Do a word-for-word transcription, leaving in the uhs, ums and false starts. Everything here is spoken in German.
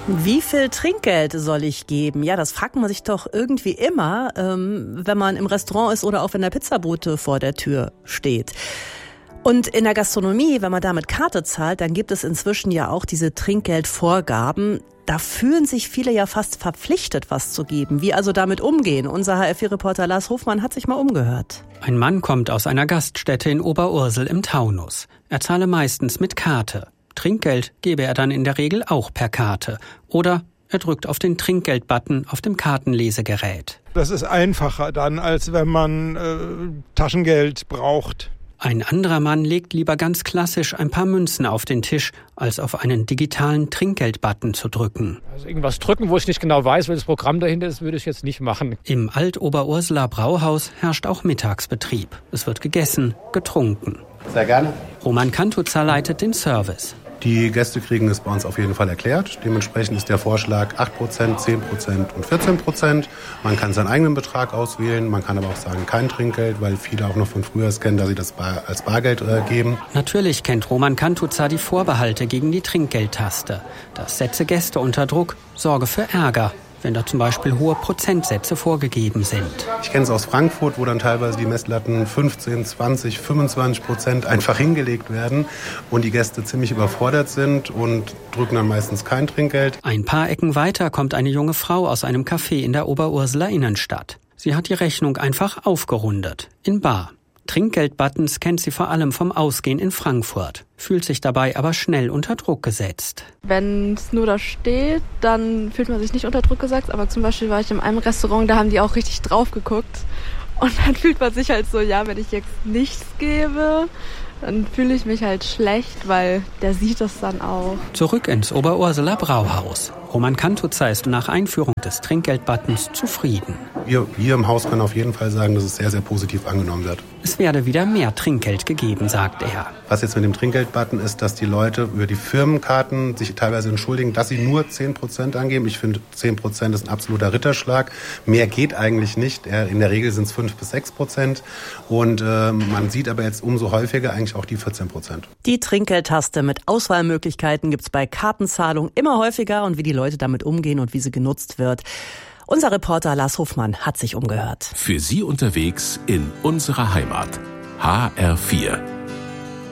Wie viel Trinkgeld soll ich geben? Ja, das fragt man sich doch irgendwie immer, ähm, wenn man im Restaurant ist oder auch wenn der Pizzabote vor der Tür steht. Und in der Gastronomie, wenn man da mit Karte zahlt, dann gibt es inzwischen ja auch diese Trinkgeldvorgaben. Da fühlen sich viele ja fast verpflichtet, was zu geben. Wie also damit umgehen? Unser H R vier Reporter Lars Hofmann hat sich mal umgehört. Ein Mann kommt aus einer Gaststätte in Oberursel im Taunus. Er zahle meistens mit Karte. Trinkgeld gebe er dann in der Regel auch per Karte. Oder er drückt auf den Trinkgeld-Button auf dem Kartenlesegerät. Das ist einfacher dann, als wenn man äh, Taschengeld braucht. Ein anderer Mann legt lieber ganz klassisch ein paar Münzen auf den Tisch, als auf einen digitalen Trinkgeld-Button zu drücken. Also irgendwas drücken, wo ich nicht genau weiß, welches Programm dahinter ist, würde ich jetzt nicht machen. Im Alt-Oberurseler Brauhaus herrscht auch Mittagsbetrieb. Es wird gegessen, getrunken. Sehr gerne. Roman Kantuzza leitet den Service. Die Gäste kriegen es bei uns auf jeden Fall erklärt. Dementsprechend ist der Vorschlag acht Prozent, zehn Prozent und vierzehn Prozent. Man kann seinen eigenen Betrag auswählen. Man kann aber auch sagen, kein Trinkgeld, weil viele auch noch von früher es kennen, dass sie das bar, als Bargeld äh, geben. Natürlich kennt Roman Kantuzza die Vorbehalte gegen die Trinkgeldtaste. Das setze Gäste unter Druck, sorge für Ärger, wenn da zum Beispiel hohe Prozentsätze vorgegeben sind. Ich kenne es aus Frankfurt, wo dann teilweise die Messlatten fünfzehn, zwanzig, fünfundzwanzig Prozent einfach hingelegt werden und die Gäste ziemlich überfordert sind und drücken dann meistens kein Trinkgeld. Ein paar Ecken weiter kommt eine junge Frau aus einem Café in der Oberurseler Innenstadt. Sie hat die Rechnung einfach aufgerundet, in bar. Trinkgeldbuttons kennt sie vor allem vom Ausgehen in Frankfurt, fühlt sich dabei aber schnell unter Druck gesetzt. Wenn es nur da steht, dann fühlt man sich nicht unter Druck gesetzt, aber zum Beispiel war ich in einem Restaurant, da haben die auch richtig drauf geguckt und dann fühlt man sich halt so, ja, wenn ich jetzt nichts gebe, dann fühle ich mich halt schlecht, weil der sieht das dann auch. Zurück ins Oberurseler Brauhaus. Roman Kantuzza ist nach Einführung des Trinkgeldbuttons zufrieden. Wir hier im Haus können auf jeden Fall sagen, dass es sehr, sehr positiv angenommen wird. Es werde wieder mehr Trinkgeld gegeben, sagt er. Was jetzt mit dem Trinkgeldbutton ist, dass die Leute über die Firmenkarten sich teilweise entschuldigen, dass sie nur zehn Prozent angeben. Ich finde, zehn Prozent ist ein absoluter Ritterschlag. Mehr geht eigentlich nicht. In der Regel sind es fünf bis sechs Prozent. Und äh, man sieht aber jetzt umso häufiger eigentlich auch die vierzehn Prozent. Die Trinkgeldtaste mit Auswahlmöglichkeiten gibt es bei Kartenzahlung immer häufiger und wie die Leute damit umgehen und wie sie genutzt wird. Unser Reporter Lars Hofmann hat sich umgehört. Für Sie unterwegs in unserer Heimat. H R vier.